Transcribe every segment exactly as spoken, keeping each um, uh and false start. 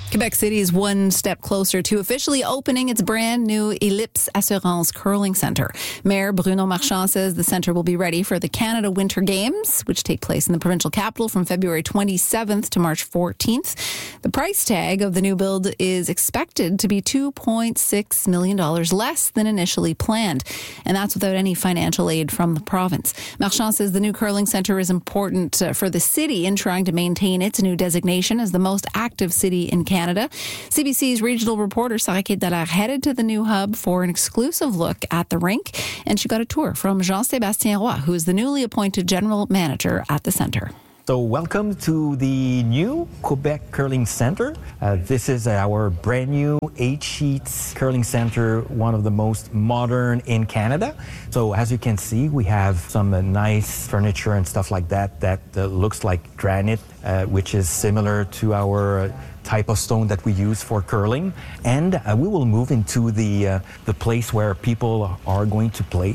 Quebec City is one step closer to officially opening its brand new Ellipse Assurance Curling Centre. Mayor Bruno Marchand says the centre will be ready for the Canada Winter Games, which take place in the provincial capital from February twenty-seventh to March fourteenth. The price tag of the new build is expected to be two point six million dollars less than initially planned, and that's without any financial aid from the province. Marchand says the new curling centre is important for the city in trying to maintain its new designation as the most active city in Canada. Canada. C B C's regional reporter Sarah-Kate Dallaire headed to the new hub for an exclusive look at the rink, and she got a tour from Jean-Sébastien Roy, who is the newly appointed general manager at the centre. So welcome to the new Quebec Curling Centre. Uh, this is our brand new eight sheets curling centre, one of the most modern in Canada. So as you can see, we have some uh, nice furniture and stuff like that that uh, looks like granite, uh, which is similar to our uh, type of stone that we use for curling. And uh, we will move into the, uh, the place where people are going to play.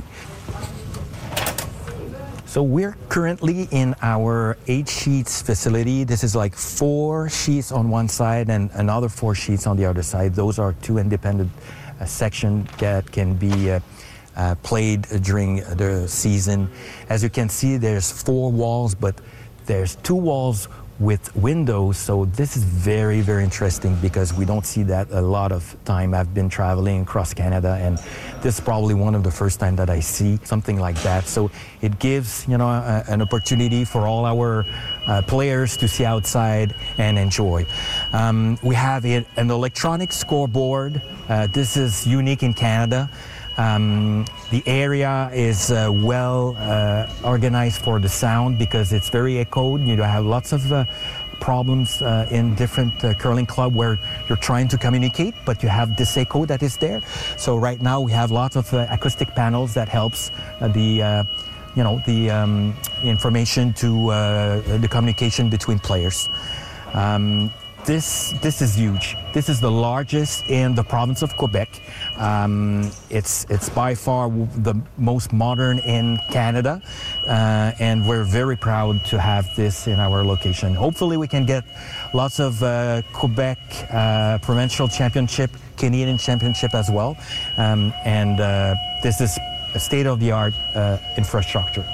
So we're currently in our eight sheets facility. This is like four sheets on one side and another four sheets on the other side. Those are two independent uh, sections that can be uh, uh, played during the season. As you can see, there's four walls, but there's two walls with windows. So this is very, very interesting because we don't see that a lot of time. I've been traveling across Canada, and this is probably one of the first time that I see something like that. So it gives, you know, a, an opportunity for all our uh, players to see outside and enjoy. Um, we have a, an electronic scoreboard. Uh, this is unique in Canada. Um, the area is uh, well uh, organized for the sound because it's very echoed. You have lots of uh, problems uh, in different uh, curling club where you're trying to communicate, but you have this echo that is there. So right now we have lots of uh, acoustic panels that helps uh, the uh, you know the um, information to uh, the communication between players. Um, This, this is huge. This is the largest in the province of Quebec. Um, it's, it's by far the most modern in Canada, uh, and we're very proud to have this in our location. Hopefully we can get lots of uh, Quebec uh, provincial championship, Canadian championship as well, um, and uh, this is a state-of-the-art uh, infrastructure.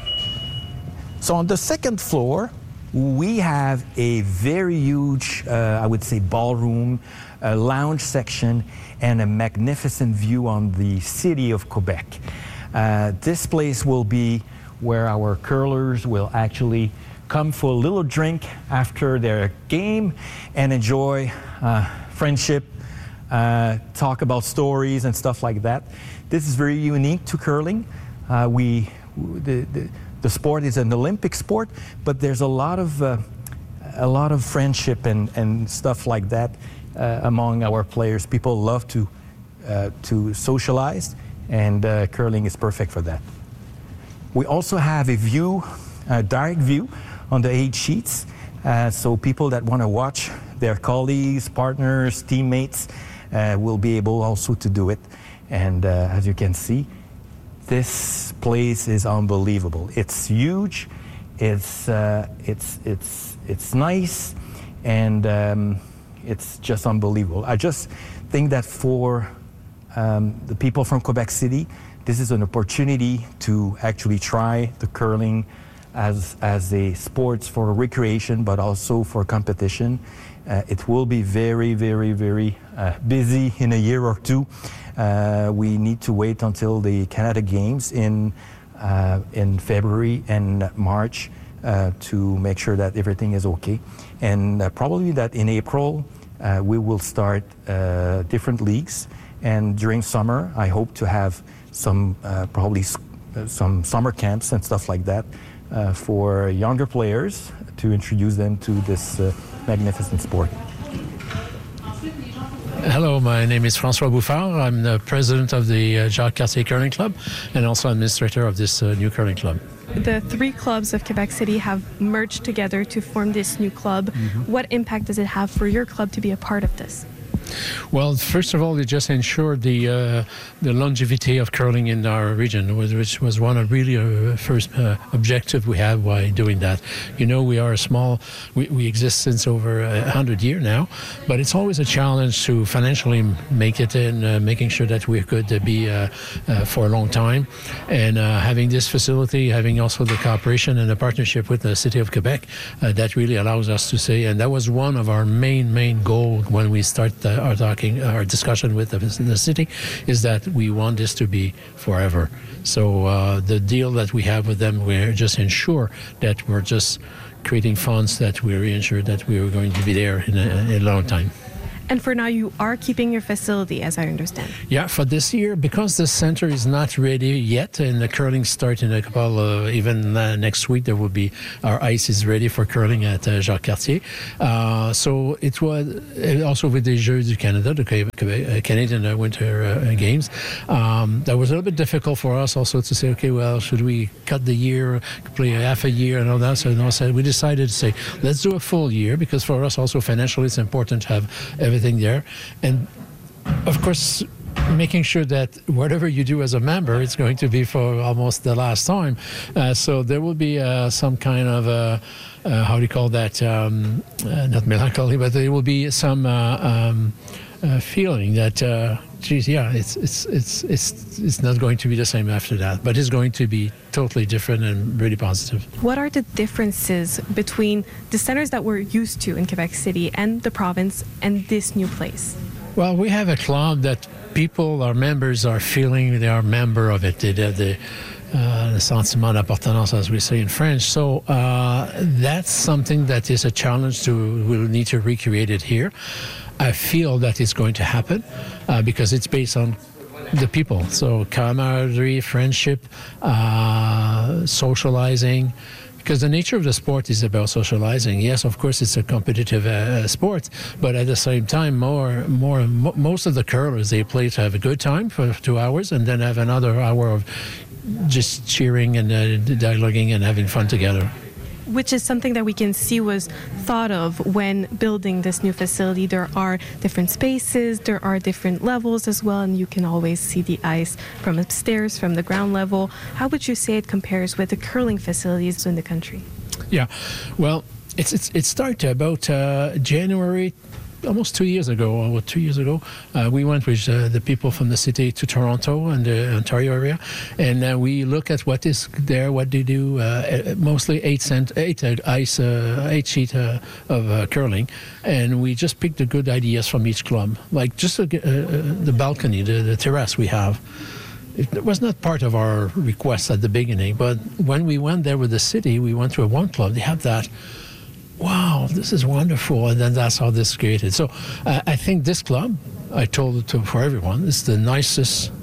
So on the second floor, we have a very huge, uh, I would say, ballroom, a lounge section, and a magnificent view on the city of Quebec. Uh, this place will be where our curlers will actually come for a little drink after their game and enjoy uh, friendship, uh, talk about stories and stuff like that. This is very unique to curling. Uh, we, the, the, The sport is an Olympic sport, but there's a lot of uh, a lot of friendship and, and stuff like that uh, among our players. People love to uh, to socialize, and uh, curling is perfect for that. We also have a view, a direct view, on the eight sheets, uh, so people that want to watch their colleagues, partners, teammates uh, will be able also to do it. And uh, as you can see, this place is unbelievable. It's huge, it's uh, it's it's it's nice, and um, it's just unbelievable. I just think that for um, the people from Quebec City, this is an opportunity to actually try the curling as as a sport for recreation, but also for competition. Uh, it will be very, very, very uh, busy in a year or two. Uh, we need to wait until the Canada Games in uh, in February and March uh, to make sure that everything is okay. And uh, probably that in April uh, we will start uh, different leagues. And during summer, I hope to have some uh, probably some summer camps and stuff like that uh, for younger players to introduce them to this uh, magnificent sport. Hello, my name is François Bouffard. I'm the president of the uh, Jacques Cartier Curling Club and also administrator of this uh, new curling club. The three clubs of Quebec City have merged together to form this new club. Mm-hmm. What impact does it have for your club to be a part of this? Well, first of all, it just ensured the uh, the longevity of curling in our region, which was one of really uh, first uh, objective we have by doing that. You know, we are a small, we, we exist since over a hundred years now, but it's always a challenge to financially make it and uh, making sure that we could uh, be uh, uh, for a long time. And uh, having this facility, having also the cooperation and the partnership with the City of Quebec, uh, that really allows us to say, and that was one of our main, main goals when we start the our talking, our discussion with the, the city, is that we want this to be forever. So uh, the deal that we have with them, we just ensure that we're just creating funds that we ensure that we are going to be there in a, in a long time. And for now, you are keeping your facility, as I understand. Yeah, for this year, because the center is not ready yet, and the curling start in a couple, uh, even uh, next week, there will be, our ice is ready for curling at uh, Jacques Cartier. Uh, so it was, also with the Jeux du Canada, the uh, Canadian uh, Winter uh, Games, um, that was a little bit difficult for us also to say, okay, well, should we cut the year, play half a year and all that? So, no, so we decided to say, let's do a full year, because for us also financially it's important to have everything there, and of course making sure that whatever you do as a member, it's going to be for almost the last time. Uh, so there will be uh, some kind of uh, uh, how do you call that? Um, uh, not melancholy, but there will be some uh, um, uh, feeling that, uh, geez, yeah, it's it's it's it's it's not going to be the same after that, but it's going to be totally different and really positive. What are the differences between the centers that we're used to in Quebec City and the province and this new place? Well, we have a club that people, our members, are feeling they are member of it. They have the uh, sentiment d'appartenance, as we say in French. So uh, that's something that is a challenge to, we'll need to recreate it here. I feel that it's going to happen uh, because it's based on the people. So camaraderie, friendship, uh, socializing, because the nature of the sport is about socializing. Yes, of course, it's a competitive uh, sport, but at the same time, more, more, mo- most of the curlers, they play to have a good time for two hours and then have another hour of just cheering and uh, dialoguing and having fun together. Which is something that we can see was thought of when building this new facility. There are different spaces, there are different levels as well, and you can always see the ice from upstairs, from the ground level. How would you say it compares with the curling facilities in the country? Yeah, well, it's, it's it started about uh, January, almost two years ago, or two years ago, uh, we went with uh, the people from the city to Toronto and the Ontario area, and uh, we look at what is there, what they do, uh, mostly eight cent, eight uh, ice, uh, eight sheet uh, of uh, curling, and we just picked the good ideas from each club, like just uh, uh, the balcony, the, the terrace we have. It was not part of our request at the beginning, but when we went there with the city, we went to a one club, they have that. Wow, this is wonderful, and then that's how this is created. So uh, I think this club, I told it to for everyone, is the nicest,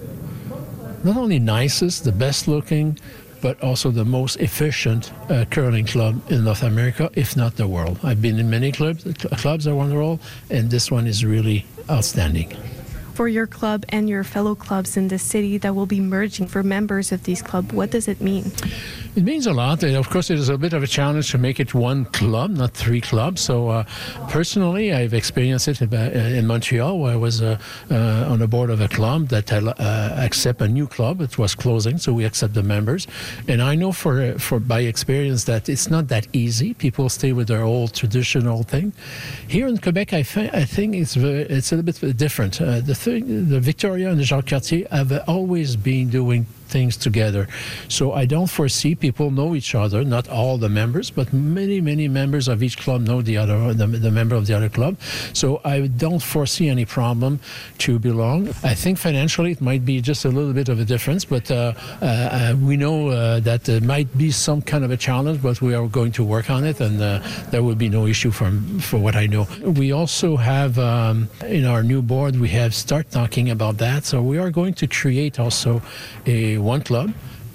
not only nicest, the best looking, but also the most efficient uh, curling club in North America, if not the world. I've been in many clubs, clubs around the world, and this one is really outstanding. For your club and your fellow clubs in the city that will be merging for members of these clubs, what does it mean? It means a lot. Of course, it is a bit of a challenge to make it one club, not three clubs. So uh, personally, I've experienced it in Montreal, where I was uh, uh, on the board of a club that uh, accept a new club. It was closing, so we accept the members. And I know for for by experience that it's not that easy. People stay with their old traditional thing. Here in Quebec, I, fi- I think it's very, it's a little bit different. Uh, the thing, the Victoria and the Jacques Cartier have always been doing things together. So I don't foresee people know each other, not all the members, but many, many members of each club know the other, the, the member of the other club. So I don't foresee any problem to belong. I think financially it might be just a little bit of a difference, but uh, uh, we know uh, that there might be some kind of a challenge, but we are going to work on it, and uh, there will be no issue from, for what I know. We also have, um, in our new board, we have start talking about that. So we are going to create also a one club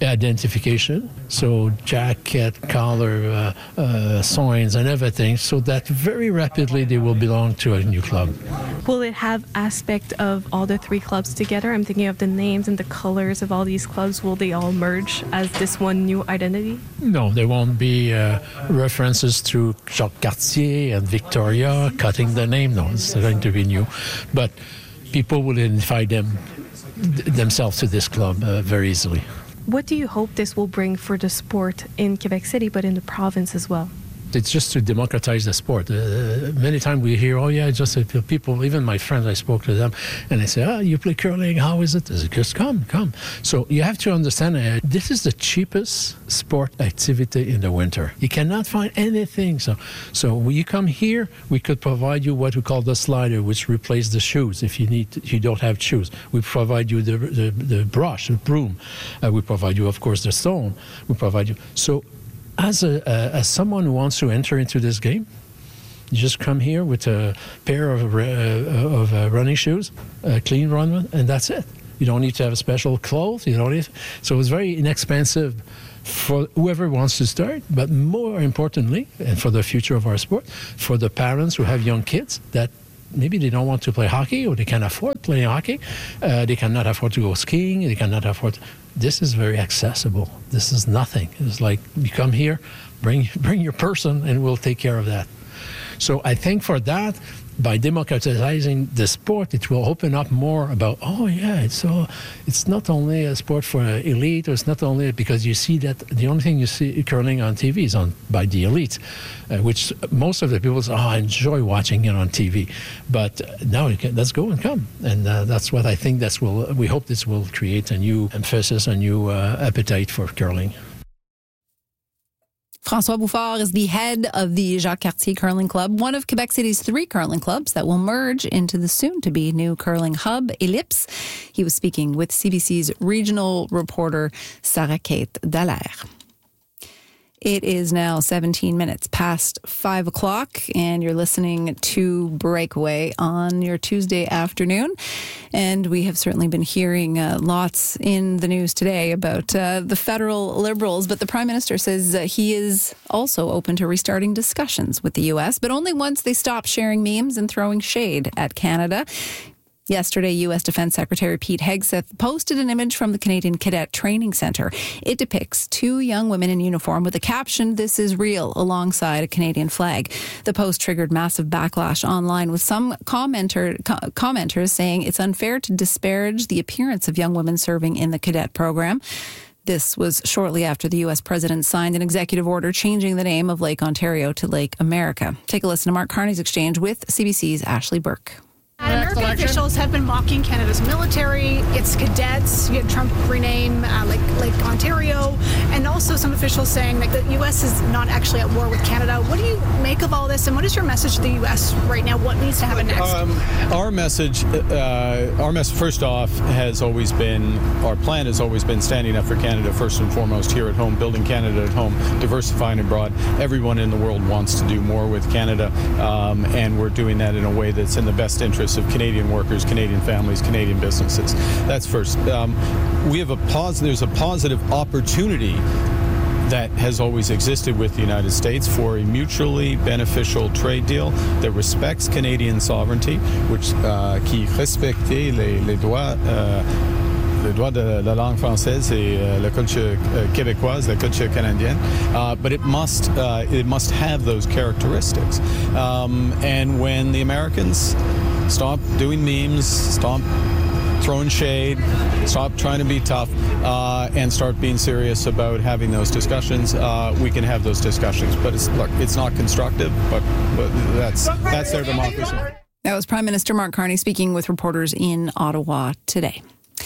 identification. So jacket, collar, uh, uh, signs, and everything. So that very rapidly they will belong to a new club. Will it have aspect of all the three clubs together? I'm thinking of the names and the colors of all these clubs. Will they all merge as this one new identity? No, there won't be uh, references to Jacques Cartier and Victoria cutting the name. No, it's going to be new. But people will identify them themselves to this club uh, very easily. What do you hope this will bring for the sport in Quebec City, but in the province as well? It's just to democratize the sport. Uh, many times we hear, oh yeah, just uh, people, even my friends, I spoke to them, and they say, oh, you play curling, how is it? I said, just come, come. So you have to understand, uh, this is the cheapest sport activity in the winter. You cannot find anything. So so when you come here, we could provide you what we call the slider, which replaces the shoes if you need to, if you don't have shoes. We provide you the, the, the brush, the broom. Uh, we provide you, of course, the stone. We provide you. So As a uh, as someone who wants to enter into this game, you just come here with a pair of uh, of uh, running shoes, a clean run, and that's it. You don't need to have special clothes. You don't need. So it's very inexpensive for whoever wants to start. But more importantly, and for the future of our sport, for the parents who have young kids that maybe they don't want to play hockey or they can't afford playing hockey, uh, they cannot afford to go skiing, they cannot afford. This is very accessible. This is nothing. It's like you come here, bring bring your person, and we'll take care of that. So I think for that, by democratizing the sport, it will open up more about, oh yeah, it's so it's not only a sport for elite, or it's not only because you see that the only thing you see curling on T V is on by the elite, uh, which most of the people say, oh, I enjoy watching it on T V. But now you can, let's go and come, and uh, that's what I think. That's will we hope this will create a new emphasis, a new uh, appetite for curling. François Bouffard is the head of the Jacques Cartier Curling Club, one of Quebec City's three curling clubs that will merge into the soon-to-be new curling hub, Ellipse. He was speaking with C B C's regional reporter, Sarah-Kate Dallaire. It is now seventeen minutes past five o'clock, and you're listening to Breakaway on your Tuesday afternoon. And we have certainly been hearing uh, lots in the news today about uh, the federal Liberals, but the Prime Minister says uh, he is also open to restarting discussions with the U S, but only once they stop sharing memes and throwing shade at Canada. Yesterday, U S Defense Secretary Pete Hegseth posted an image from the Canadian Cadet Training Centre. It depicts two young women in uniform with a caption, "This is real," alongside a Canadian flag. The post triggered massive backlash online, with some commenter, co- commenters saying it's unfair to disparage the appearance of young women serving in the cadet program. This was shortly after the U S president signed an executive order changing the name of Lake Ontario to Lake America. Take a listen to Mark Carney's exchange with C B C's Ashley Burke. American officials have been mocking Canada's military, its cadets. You had Trump rename uh, Lake, Lake Ontario, and also some officials saying that the U S is not actually at war with Canada. What do you make of all this, and what is your message to the U S right now? What needs to happen next? Um, our message, uh, our message, first off, has always been, our plan has always been standing up for Canada first and foremost here at home, building Canada at home, diversifying abroad. Everyone in the world wants to do more with Canada, um, and we're doing that in a way that's in the best interest of Canadian workers, Canadian families, Canadian businesses. That's first. Um, we have a pos- there's a positive opportunity that has always existed with the United States for a mutually beneficial trade deal that respects Canadian sovereignty, which uh, qui respecte les, les droits euh, le droit de la langue française et uh, la culture uh, québécoise, la culture canadienne, uh, but it must uh, it must have those characteristics. Um, and when the Americans stop doing memes, stop throwing shade, stop trying to be tough, uh, and start being serious about having those discussions, uh, we can have those discussions. But it's, look, it's not constructive, but, but that's that's their democracy. That was Prime Minister Mark Carney speaking with reporters in Ottawa today.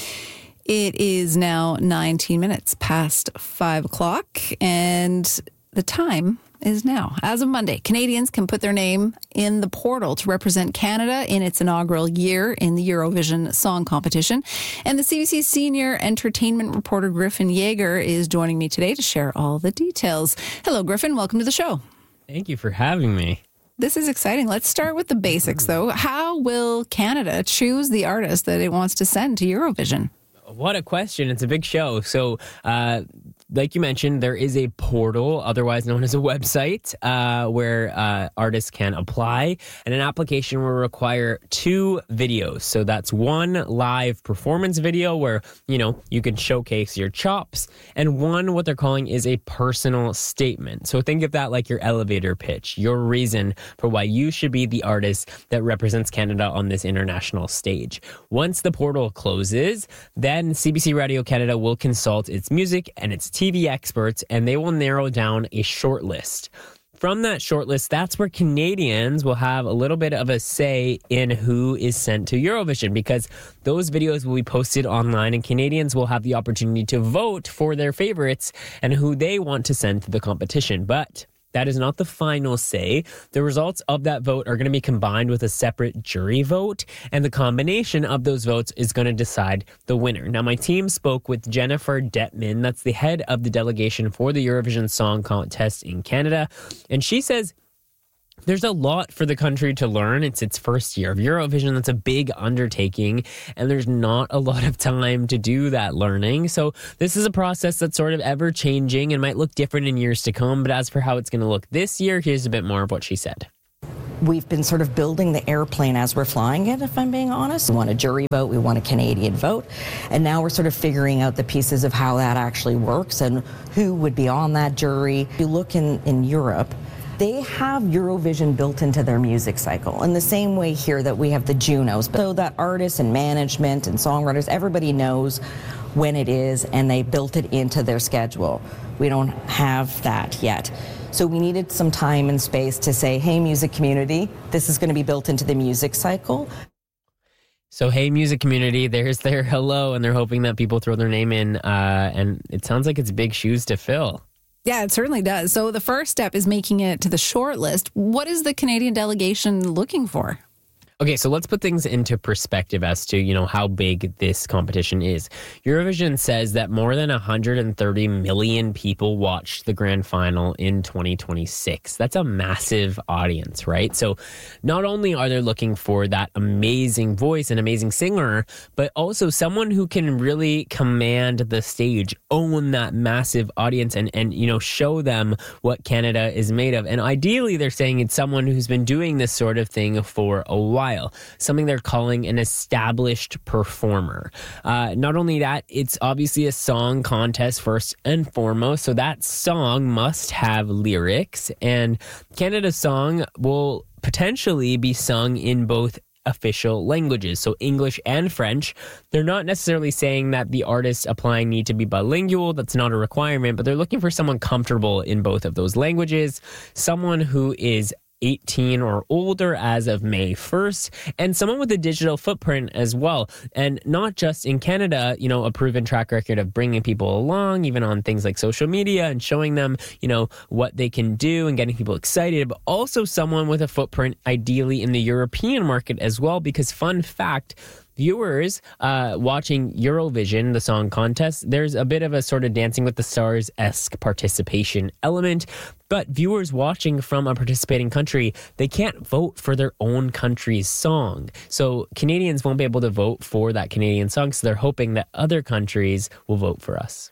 It is now nineteen minutes past five o'clock, and the time is now. As of Monday, Canadians can put their name in the portal to represent Canada in its inaugural year in the Eurovision Song Competition. And the C B C senior entertainment reporter Griffin Yeager is joining me today to share all the details. Hello, Griffin. Welcome to the show. Thank you for having me. This is exciting. Let's start with the basics, though. How will Canada choose the artist that it wants to send to Eurovision? what a question. It's a big show. So, uh, like you mentioned, there is a portal, otherwise known as a website, uh, where uh, artists can apply. And an application will require two videos. So that's one live performance video where, you know, you can showcase your chops, and one, what they're calling is a personal statement. So think of that like your elevator pitch, your reason for why you should be the artist that represents Canada on this international stage. Once the portal closes, then C B C Radio Canada will consult its music and its T V experts, and they will narrow down a short list. From that short list, that's where Canadians will have a little bit of a say in who is sent to Eurovision, because those videos will be posted online and Canadians will have the opportunity to vote for their favorites and who they want to send to the competition. But that is not the final say. The results of that vote are going to be combined with a separate jury vote, and the combination of those votes is going to decide the winner. Now, my team spoke with Jennifer Detman, that's the head of the delegation for the Eurovision Song Contest in Canada, and she says there's a lot for the country to learn. It's its first year of Eurovision. That's a big undertaking, and there's not a lot of time to do that learning. So this is a process that's sort of ever-changing and might look different in years to come. But as for how it's going to look this year, here's a bit more of what she said. We've been sort of building the airplane as we're flying it, if I'm being honest. We want a jury vote, we want a Canadian vote, and now we're sort of figuring out the pieces of how that actually works and who would be on that jury. If you look in, in Europe, they have Eurovision built into their music cycle in the same way here that we have the Junos, so that artists and management and songwriters, everybody knows when it is and they built it into their schedule. We don't have that yet. So we needed some time and space to say, hey, music community, this is going to be built into the music cycle. So, hey, music community, there's their hello, and they're hoping that people throw their name in, uh, and it sounds like it's big shoes to fill. Yeah, it certainly does. So the first step is making it to the short list. What is the Canadian delegation looking for? Okay, so let's put things into perspective as to, you know, how big this competition is. Eurovision says that more than one hundred thirty million people watched the grand final in twenty twenty-six. That's a massive audience, right? So not only are they looking for that amazing voice and amazing singer, but also someone who can really command the stage, own that massive audience, and, and you know, show them what Canada is made of. And ideally, they're saying it's someone who's been doing this sort of thing for a while. Something they're calling an established performer. Uh, not only that, it's obviously a song contest first and foremost, so that song must have lyrics, and Canada's song will potentially be sung in both official languages, so English and French. They're not necessarily saying that the artists applying need to be bilingual. That's not a requirement, but they're looking for someone comfortable in both of those languages, someone who is eighteen or older as of May first, and someone with a digital footprint as well. And not just in Canada, you know, a proven track record of bringing people along, even on things like social media and showing them, you know, what they can do and getting people excited, but also someone with a footprint ideally in the European market as well, because fun fact, viewers uh, watching Eurovision, the song contest, there's a bit of a sort of Dancing with the Stars-esque participation element. But viewers watching from a participating country, they can't vote for their own country's song. So Canadians won't be able to vote for that Canadian song. So they're hoping that other countries will vote for us.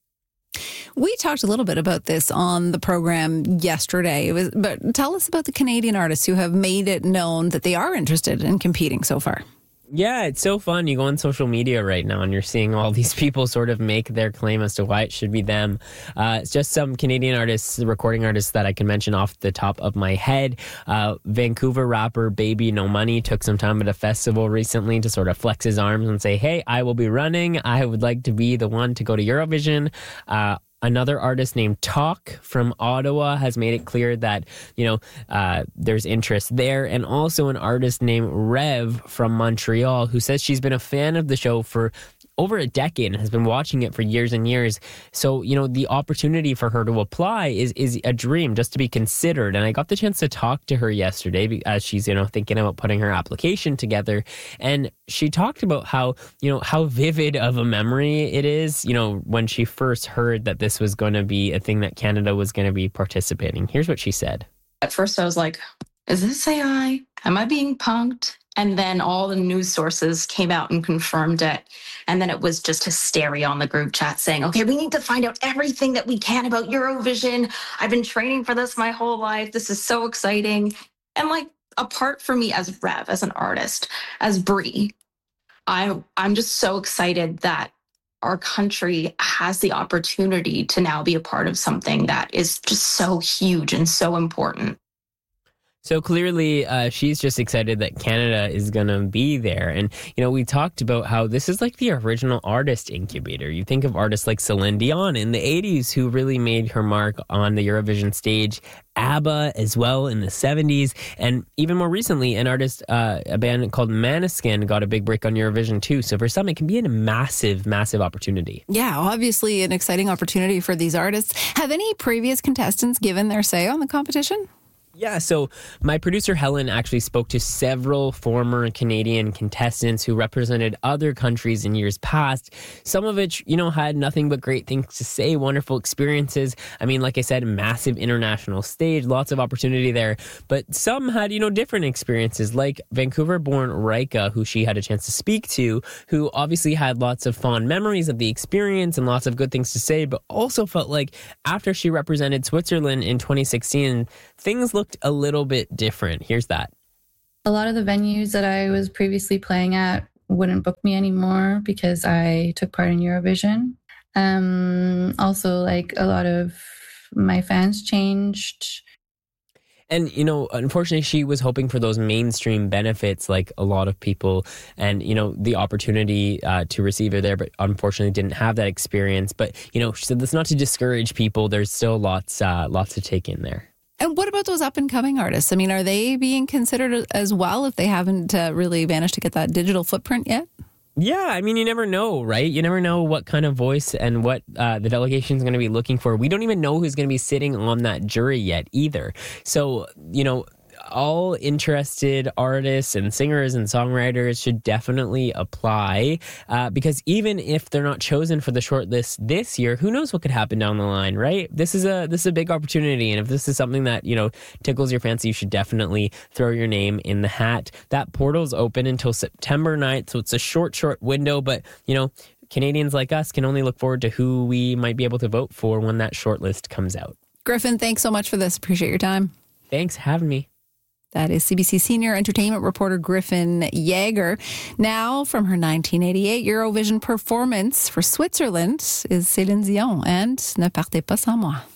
We talked a little bit about this on the program yesterday, it was, but tell us about the Canadian artists who have made it known that they are interested in competing so far. Yeah, it's so fun. You go on social media right now and you're seeing all these people sort of make their claim as to why it should be them. Uh, it's just some Canadian artists, recording artists that I can mention off the top of my head. Uh, Vancouver rapper Baby No Money took some time at a festival recently to sort of flex his arms and say, hey, I will be running. I would like to be the one to go to Eurovision. Uh, Another artist named Talk from Ottawa has made it clear that, you know, uh, there's interest there. And also an artist named Rev from Montreal who says she's been a fan of the show for over a decade and has been watching it for years and years. So, you know, the opportunity for her to apply is is a dream, just to be considered. And I got the chance to talk to her yesterday as she's, you know, thinking about putting her application together. And she talked about how, you know, how vivid of a memory it is, you know, when she first heard that this was going to be a thing that Canada was going to be participating. Here's what she said. At first I was like, is this A I? Am I being punked? And then all the news sources came out and confirmed it. And then it was just hysteria on the group chat saying, okay, we need to find out everything that we can about Eurovision. I've been training for this my whole life. This is so exciting. And like, apart from me as Rev, as an artist, as Brie, I, I'm just so excited that our country has the opportunity to now be a part of something that is just so huge and so important. So clearly, uh, she's just excited that Canada is going to be there. And, you know, we talked about how this is like the original artist incubator. You think of artists like Celine Dion in the eighties who really made her mark on the Eurovision stage. ABBA as well in the seventies. And even more recently, an artist, uh, a band called Maneskin got a big break on Eurovision too. So for some, it can be a massive, massive opportunity. Yeah, obviously an exciting opportunity for these artists. Have any previous contestants given their say on the competition? Yeah, so my producer Helen actually spoke to several former Canadian contestants who represented other countries in years past, some of which, you know, had nothing but great things to say, wonderful experiences. I mean, like I said, massive international stage, lots of opportunity there. But some had, you know, different experiences, like Vancouver-born Raika, who she had a chance to speak to, who obviously had lots of fond memories of the experience and lots of good things to say, but also felt like after she represented Switzerland in twenty sixteen, things looked a little bit different. Here's that. A lot of the venues that I was previously playing at wouldn't book me anymore because I took part in Eurovision. Um, also, like a lot of my fans changed. And, you know, unfortunately, she was hoping for those mainstream benefits like a lot of people and, you know, the opportunity uh, to receive her there, but unfortunately didn't have that experience. But, you know, she said that's not to discourage people. There's still lots, uh, lots to take in there. And what about those up-and-coming artists? I mean, are they being considered as well if they haven't uh, really managed to get that digital footprint yet? Yeah, I mean, you never know, right? You never know what kind of voice and what uh, the delegation is going to be looking for. We don't even know who's going to be sitting on that jury yet either. So, you know, all interested artists and singers and songwriters should definitely apply uh, because even if they're not chosen for the short list this year, who knows what could happen down the line, right? This is a this is a big opportunity, and if this is something that, you know, tickles your fancy, you should definitely throw your name in the hat. That portal's open until September ninth, so it's a short, short window, but, you know, Canadians like us can only look forward to who we might be able to vote for when that short list comes out. Griffin, thanks so much for this. Appreciate your time. Thanks for having me. That is C B C senior entertainment reporter Griffin Yeager. Now, from her nineteen eighty-eight Eurovision performance for Switzerland is Céline Dion and Ne partez pas sans moi.